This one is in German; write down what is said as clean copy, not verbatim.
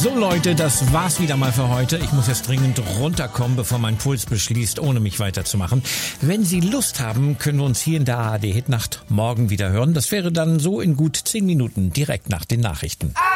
So Leute, das war's wieder mal für heute. Ich muss jetzt dringend runterkommen, bevor mein Puls beschließt, ohne mich weiterzumachen. Wenn Sie Lust haben, können wir uns hier in der ARD Hitnacht morgen wieder hören. Das wäre dann so in gut 10 Minuten direkt nach den Nachrichten.